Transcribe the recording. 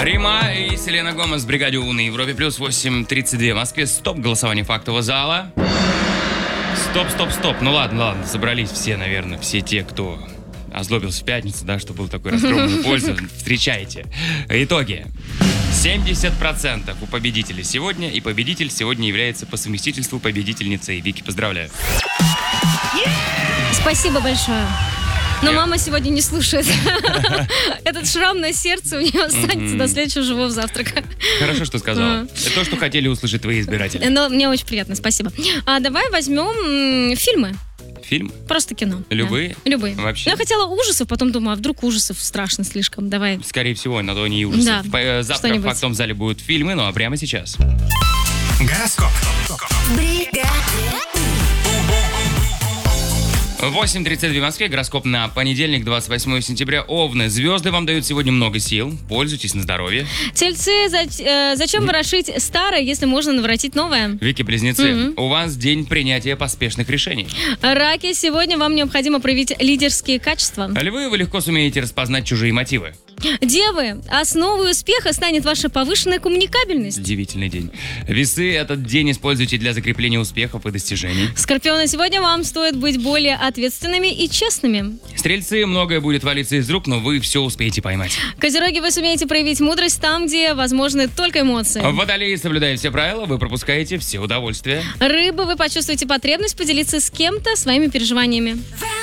Рима и Селена Гомес в бригаде У на Европе плюс 8:32 в Москве. Стоп, голосование фактового зала. Стоп. Ну ладно, собрались все, наверное, все те, кто озлобился в пятницу, да, что был такой раскромный пользу. Встречайте. Итоги. 70% у победителей сегодня, и победитель сегодня является по совместительству победительницей. Вики, поздравляю. Спасибо большое. Но мама сегодня не слушает. Этот шрам на сердце у нее останется до следующего живого завтрака. Хорошо, что сказала. Это то, что хотели услышать твои избиратели. Но мне очень приятно, спасибо. А давай возьмем фильмы. Фильм? Просто кино. Любые? Да. Любые. Вообще? Я хотела ужасов, потом думаю, а вдруг ужасов страшно слишком. Давай. Скорее всего, на то они и ужасы. Да, завтра в фактовом зале будут фильмы, ну а прямо сейчас. Гороскоп. 8:32 в Москве. Гороскоп на понедельник, 28 сентября. Овны. Звезды вам дают сегодня много сил. Пользуйтесь на здоровье. Тельцы, зачем ворошить старое, если можно наворотить новое? Вики, близнецы. У вас день принятия поспешных решений. Раки, сегодня вам необходимо проявить лидерские качества. Львы, вы легко сумеете распознать чужие мотивы. Девы, основой успеха станет ваша повышенная коммуникабельность. Удивительный день. Весы, этот день используйте для закрепления успехов и достижений. Скорпионы, сегодня вам стоит быть более ответственными и честными. Стрельцы, многое будет валиться из рук, но вы все успеете поймать. Козероги, вы сумеете проявить мудрость там, где возможны только эмоции. Водолеи, соблюдая все правила, вы пропускаете все удовольствия. Рыбы, вы почувствуете потребность поделиться с кем-то своими переживаниями.